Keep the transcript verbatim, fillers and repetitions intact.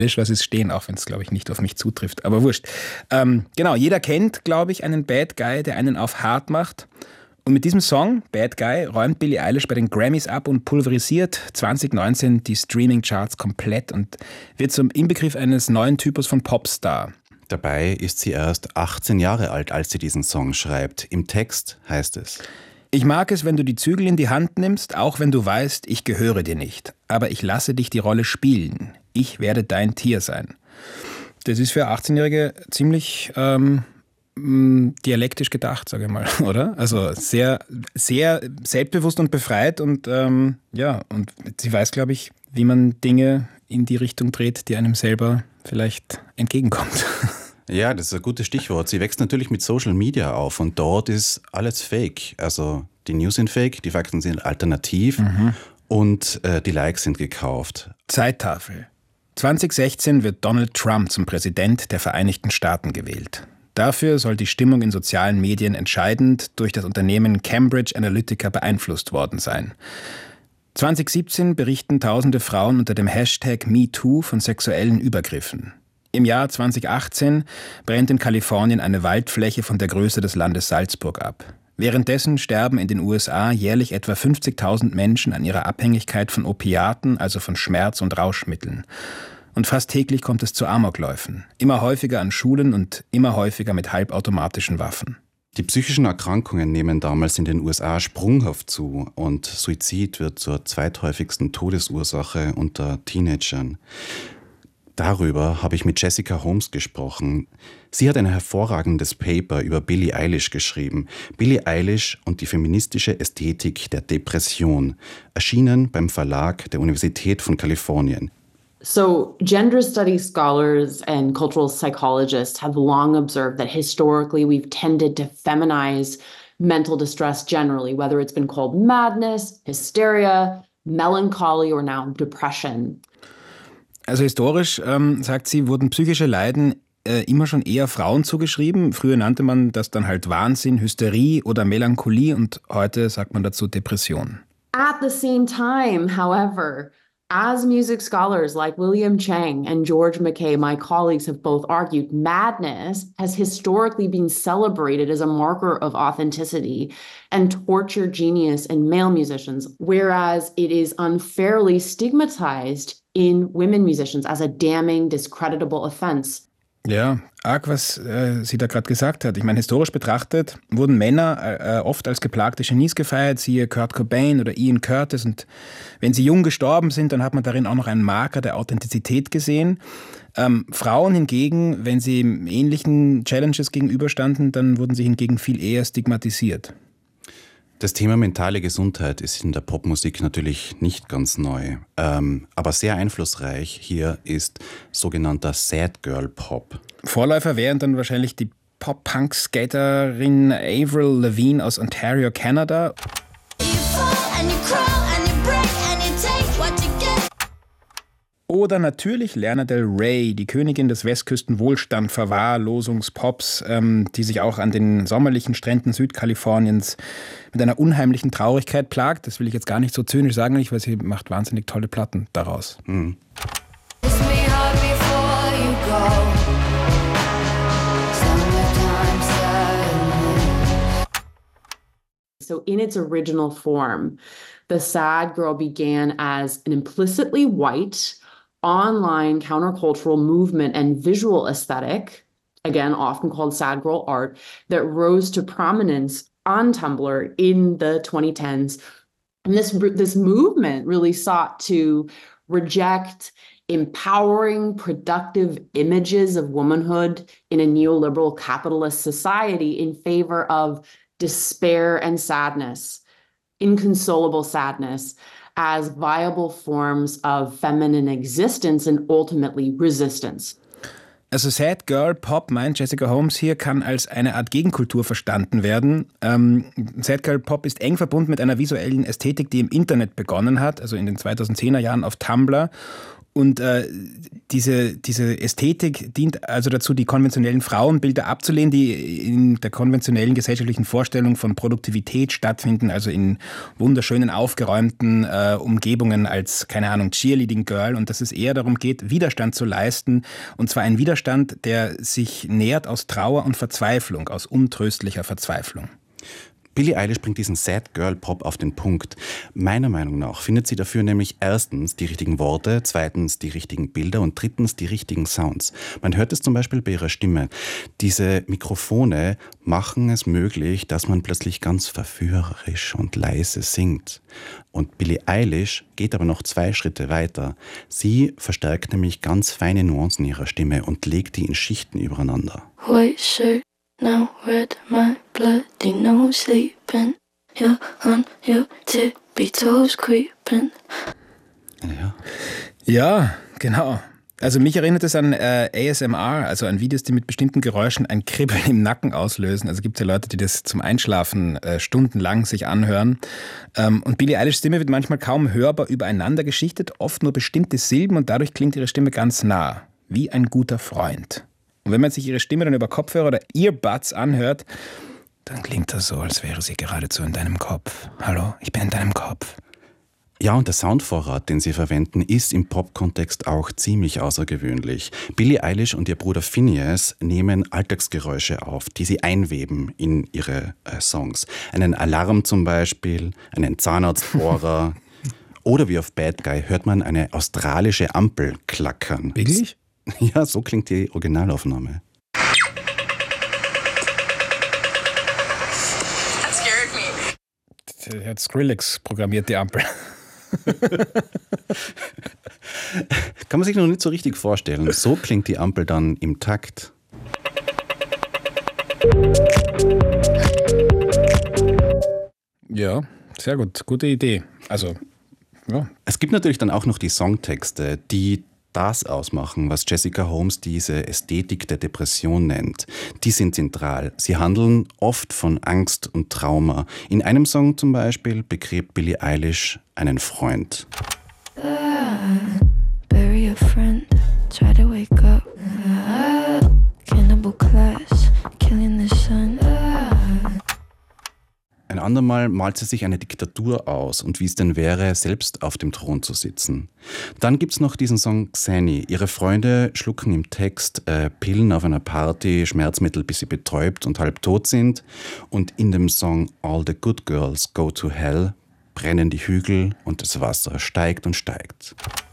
was ist stehen, auch wenn es, glaube ich, nicht auf mich zutrifft. Aber wurscht. Ähm, genau, jeder kennt, glaube ich, einen Bad Guy, der einen auf hart macht. Und mit diesem Song, Bad Guy, räumt Billie Eilish bei den Grammys ab und pulverisiert zwanzig neunzehn die Streaming-Charts komplett und wird zum Inbegriff eines neuen Typus von Popstar. Dabei ist sie erst achtzehn Jahre alt, als sie diesen Song schreibt. Im Text heißt es: Ich mag es, wenn du die Zügel in die Hand nimmst, auch wenn du weißt, ich gehöre dir nicht. Aber ich lasse dich die Rolle spielen. Ich werde dein Tier sein. Das ist für achtzehnjährige ziemlich ähm, dialektisch gedacht, sage ich mal, oder? Also sehr, sehr selbstbewusst und befreit und ähm, ja, und sie weiß, glaube ich, wie man Dinge in die Richtung dreht, die einem selber vielleicht entgegenkommt. Ja, das ist ein gutes Stichwort. Sie wächst natürlich mit Social Media auf und dort ist alles fake. Also die News sind fake, die Fakten sind alternativ mhm. und äh, die Likes sind gekauft. Zeittafel. zwanzig sechzehn wird Donald Trump zum Präsident der Vereinigten Staaten gewählt. Dafür soll die Stimmung in sozialen Medien entscheidend durch das Unternehmen Cambridge Analytica beeinflusst worden sein. zwanzig siebzehn berichten tausende Frauen unter dem Hashtag MeToo von sexuellen Übergriffen. Im Jahr zwanzig achtzehn brennt in Kalifornien eine Waldfläche von der Größe des Landes Salzburg ab. Währenddessen sterben in den U S A jährlich etwa fünfzigtausend Menschen an ihrer Abhängigkeit von Opiaten, also von Schmerz- und Rauschmitteln. Und fast täglich kommt es zu Amokläufen, immer häufiger an Schulen und immer häufiger mit halbautomatischen Waffen. Die psychischen Erkrankungen nehmen damals in den U S A sprunghaft zu und Suizid wird zur zweithäufigsten Todesursache unter Teenagern. Darüber habe ich mit Jessica Holmes gesprochen. Sie hat ein hervorragendes Paper über Billie Eilish geschrieben. Billie Eilish und die feministische Ästhetik der Depression, erschienen beim Verlag der Universität von Kalifornien. So, gender studies scholars and cultural psychologists have long observed that historically we've tended to feminize mental distress generally, whether it's been called madness, hysteria, melancholy or now depression. Also historisch, ähm, sagt sie, wurden psychische Leiden äh, immer schon eher Frauen zugeschrieben. Früher nannte man das dann halt Wahnsinn, Hysterie oder Melancholie und heute sagt man dazu Depression. At the same time, however, as music scholars like William Chang and George McKay, my colleagues, have both argued, madness has historically been celebrated as a marker of authenticity and torture genius in male musicians, whereas it is unfairly stigmatized in women musicians as a damning, discreditable offense. Ja, arg, was äh, sie da gerade gesagt hat. Ich meine, historisch betrachtet wurden Männer äh, oft als geplagte Genies gefeiert, siehe Kurt Cobain oder Ian Curtis. Und wenn sie jung gestorben sind, dann hat man darin auch noch einen Marker der Authentizität gesehen. Ähm, Frauen hingegen, wenn sie ähnlichen Challenges gegenüberstanden, dann wurden sie hingegen viel eher stigmatisiert. Das Thema mentale Gesundheit ist in der Popmusik natürlich nicht ganz neu, ähm, aber sehr einflussreich hier ist sogenannter Sad Girl Pop. Vorläufer wären dann wahrscheinlich die Pop-Punk-Skaterin Avril Lavigne aus Ontario, Kanada. Oder natürlich Lana Del Rey, die Königin des Westküsten-Wohlstand-Verwahrlosungs-Pops, ähm, die sich auch an den sommerlichen Stränden Südkaliforniens mit einer unheimlichen Traurigkeit plagt. Das will ich jetzt gar nicht so zynisch sagen, weil sie macht wahnsinnig tolle Platten daraus. Mhm. So in its original form, the Sad Girl began as an implicitly white online countercultural movement and visual aesthetic, again, often called sad girl art, that rose to prominence on Tumblr in the twenty tens. And this, this movement really sought to reject empowering, productive images of womanhood in a neoliberal capitalist society in favor of despair and sadness, inconsolable sadness, as viable forms of feminine existence and ultimately resistance. Also Sad Girl Pop, meint Jessica Holmes hier, kann als eine Art Gegenkultur verstanden werden. Ähm, Sad Girl Pop ist eng verbunden mit einer visuellen Ästhetik, die im Internet begonnen hat, also in den zweitausendzehner Jahren auf Tumblr. Und äh, diese, diese Ästhetik dient also dazu, die konventionellen Frauenbilder abzulehnen, die in der konventionellen gesellschaftlichen Vorstellung von Produktivität stattfinden, also in wunderschönen, aufgeräumten äh, Umgebungen als, keine Ahnung, Cheerleading Girl. Und dass es eher darum geht, Widerstand zu leisten. Und zwar ein Widerstand, der sich nährt aus Trauer und Verzweiflung, aus untröstlicher Verzweiflung. Billie Eilish bringt diesen Sad Girl Pop auf den Punkt. Meiner Meinung nach findet sie dafür nämlich erstens die richtigen Worte, zweitens die richtigen Bilder und drittens die richtigen Sounds. Man hört es zum Beispiel bei ihrer Stimme. Diese Mikrofone machen es möglich, dass man plötzlich ganz verführerisch und leise singt. Und Billie Eilish geht aber noch zwei Schritte weiter. Sie verstärkt nämlich ganz feine Nuancen ihrer Stimme und legt die in Schichten übereinander. White shirt. Now red, my bloody nose sleeping. You're on your tippy toes creeping. Ja. Ja, genau. Also mich erinnert es an äh, A S M R, also an Videos, die mit bestimmten Geräuschen ein Kribbeln im Nacken auslösen. Also gibt es ja Leute, die das zum Einschlafen äh, stundenlang sich anhören. Ähm, und Billie Eilishs Stimme wird manchmal kaum hörbar übereinander geschichtet, oft nur bestimmte Silben und dadurch klingt ihre Stimme ganz nah, wie ein guter Freund. Und wenn man sich ihre Stimme dann über Kopfhörer oder Earbuds anhört, dann klingt das so, als wäre sie geradezu in deinem Kopf. Hallo, ich bin in deinem Kopf. Ja, und der Soundvorrat, den sie verwenden, ist im Pop-Kontext auch ziemlich außergewöhnlich. Billie Eilish und ihr Bruder Finneas nehmen Alltagsgeräusche auf, die sie einweben in ihre äh, Songs. Einen Alarm zum Beispiel, einen Zahnarztbohrer oder wie auf Bad Guy hört man eine australische Ampel klackern. Wirklich? Ja, so klingt die Originalaufnahme. That scared me. Er hat Skrillex programmiert, die Ampel. Kann man sich noch nicht so richtig vorstellen. So klingt die Ampel dann im Takt. Ja, sehr gut. Gute Idee. Also, ja. Es gibt natürlich dann auch noch die Songtexte, die das ausmachen, was Jessica Holmes diese Ästhetik der Depression nennt. Die sind zentral. Sie handeln oft von Angst und Trauma. In einem Song zum Beispiel begräbt Billie Eilish einen Freund. Uh, bury a friend, try to wake up. Uh, cannibal class, killing the sun. Uh. Ein andermal malt sie sich eine Diktatur aus und wie es denn wäre, selbst auf dem Thron zu sitzen. Dann gibt's noch diesen Song Xanny. Ihre Freunde schlucken im Text äh, Pillen auf einer Party, Schmerzmittel, bis sie betäubt und halb tot sind. Und in dem Song All the Good Girls Go to Hell brennen die Hügel und das Wasser steigt und steigt.